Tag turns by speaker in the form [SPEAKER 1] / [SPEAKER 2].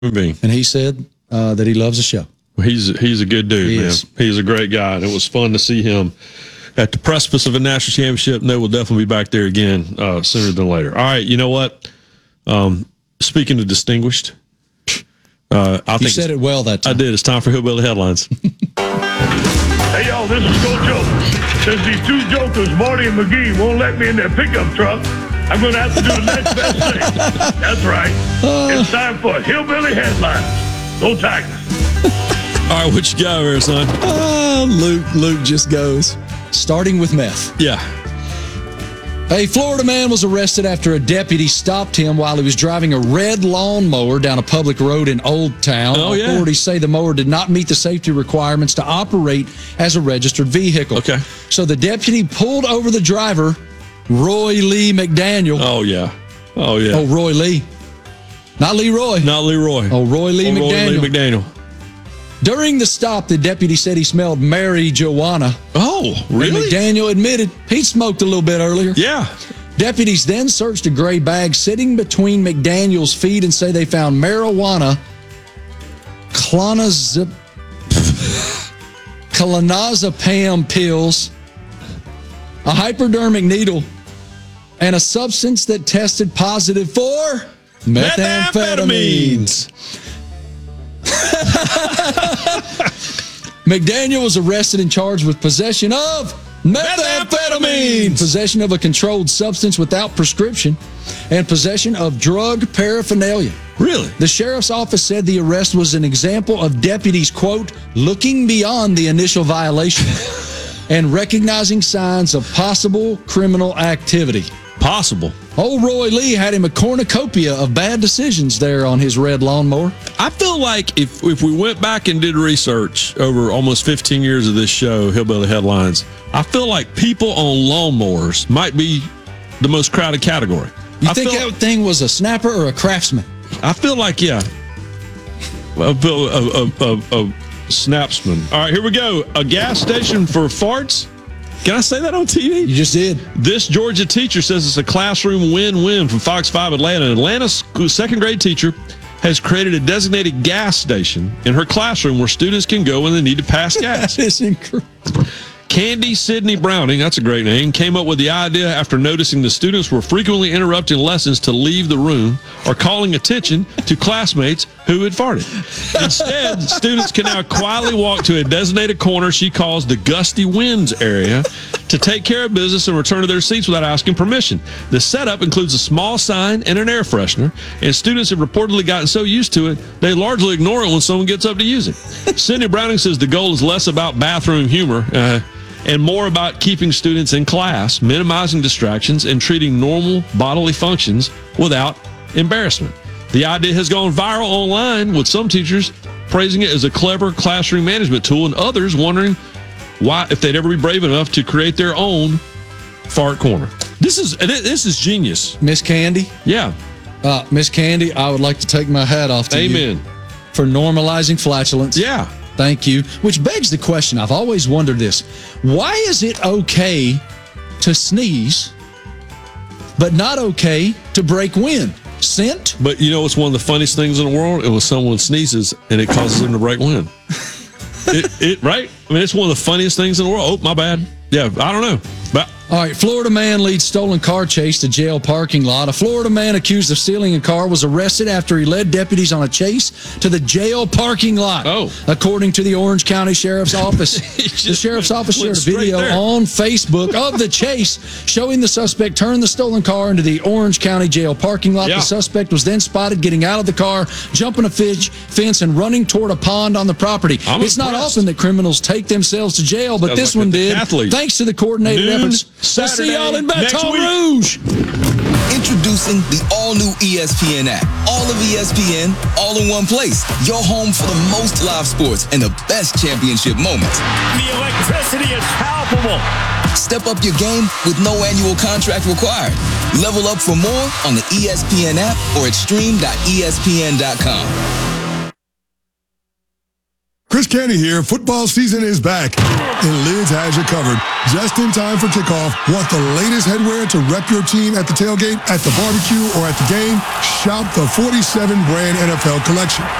[SPEAKER 1] being.
[SPEAKER 2] And he said that he loves the show.
[SPEAKER 1] He's a good dude, man. He's a great guy, and it was fun to see him at the precipice of a national championship. And they will definitely be back there again sooner than later. All right, you know what? Speaking of distinguished, I think
[SPEAKER 2] you said it well that time.
[SPEAKER 1] I did. It's time for Hillbilly Headlines.
[SPEAKER 3] Hey, y'all, this is Coach Joe. Since these two jokers, Marty and McGee, won't let me in their pickup truck, I'm going to have to do the next best thing. That's right. It's time for Hillbilly Headlines. Go Tigers.
[SPEAKER 1] All right, what you got there, son?
[SPEAKER 2] Luke just goes. Starting with meth.
[SPEAKER 1] Yeah.
[SPEAKER 2] A Florida man was arrested after a deputy stopped him while he was driving a red lawnmower down a public road in Old Town. Authorities say the mower did not meet the safety requirements to operate as a registered vehicle.
[SPEAKER 1] Okay.
[SPEAKER 2] So the deputy pulled over the driver, Roy Lee McDaniel.
[SPEAKER 1] Oh, yeah. Oh, yeah.
[SPEAKER 2] Oh, Roy Lee. Not Leroy.
[SPEAKER 1] Not Leroy.
[SPEAKER 2] Oh, Roy Lee McDaniel.
[SPEAKER 1] Roy Lee McDaniel.
[SPEAKER 2] During the stop, the deputy said he smelled marijuana.
[SPEAKER 1] Oh, really?
[SPEAKER 2] And McDaniel admitted he'd smoked a little bit earlier.
[SPEAKER 1] Yeah.
[SPEAKER 2] Deputies then searched a gray bag sitting between McDaniel's feet and say they found marijuana, clonazepam pills, a hypodermic needle, and a substance that tested positive for methamphetamines. McDaniel was arrested and charged with possession of methamphetamine, possession of a controlled substance without prescription, and possession of drug paraphernalia.
[SPEAKER 1] Really?
[SPEAKER 2] The sheriff's office said the arrest was an example of deputies, quote, looking beyond the initial violation and recognizing signs of possible criminal activity.
[SPEAKER 1] Possible.
[SPEAKER 2] Old Roy Lee had him a cornucopia of bad decisions there on his red lawnmower.
[SPEAKER 1] I feel like if we went back and did research over almost 15 years of this show, Hillbilly Headlines, I feel like people on lawnmowers might be the most crowded category.
[SPEAKER 2] You think that thing was a snapper or a craftsman?
[SPEAKER 1] I feel like, yeah. A snapsman. All right, here we go. A gas station for farts. Can I say that on TV?
[SPEAKER 2] You just did.
[SPEAKER 1] This Georgia teacher says it's a classroom win-win from Fox 5 Atlanta. An Atlanta second grade teacher has created a designated gas station in her classroom where students can go when they need to pass gas.
[SPEAKER 2] That is incredible.
[SPEAKER 1] Candy Sydney Browning, that's a great name, came up with the idea after noticing the students were frequently interrupting lessons to leave the room or calling attention to classmates who had farted. Instead, students can now quietly walk to a designated corner she calls the Gusty Winds area to take care of business and return to their seats without asking permission. The setup includes a small sign and an air freshener, and students have reportedly gotten so used to it, they largely ignore it when someone gets up to use it. Sydney Browning says the goal is less about bathroom humor and more about keeping students in class, minimizing distractions, and treating normal bodily functions without embarrassment. The idea has gone viral online, with some teachers praising it as a clever classroom management tool and others wondering why, if they'd ever be brave enough to create their own fart corner. This is genius.
[SPEAKER 2] Miss Candy?
[SPEAKER 1] Yeah.
[SPEAKER 2] Miss Candy, I would like to take my hat off to you for normalizing flatulence.
[SPEAKER 1] Yeah.
[SPEAKER 2] Thank you. Which begs the question, I've always wondered this. Why is it okay to sneeze, but not okay to break wind? Scent?
[SPEAKER 1] But you know what's one of the funniest things in the world? It was someone sneezes and it causes them to break wind. Right? I mean, it's one of the funniest things in the world. Oh, my bad. Yeah, I don't know. But
[SPEAKER 2] all right, Florida man leads stolen car chase to jail parking lot. A Florida man accused of stealing a car was arrested after he led deputies on a chase to the jail parking lot.
[SPEAKER 1] Oh.
[SPEAKER 2] According to the Orange County Sheriff's Office. The Sheriff's Office shared a video on Facebook of the chase showing the suspect turn the stolen car into the Orange County jail parking lot.
[SPEAKER 1] Yeah.
[SPEAKER 2] The suspect was then spotted getting out of the car, jumping a fence, and running toward a pond on the property. It's not often that criminals take themselves to jail, but this one did. Thanks to the coordinated efforts. We'll see y'all in Baton Rouge.
[SPEAKER 4] Introducing the all-new ESPN app. All of ESPN, all in one place. Your home for the most live sports and the best championship moments.
[SPEAKER 3] The electricity is palpable.
[SPEAKER 4] Step up your game with no annual contract required. Level up for more on the ESPN app or at stream.espn.com.
[SPEAKER 5] Chris Canty here. Football season is back, and Lids has you covered. Just in time for kickoff. Want the latest headwear to rep your team at the tailgate, at the barbecue, or at the game? Shop the 47 brand NFL collection.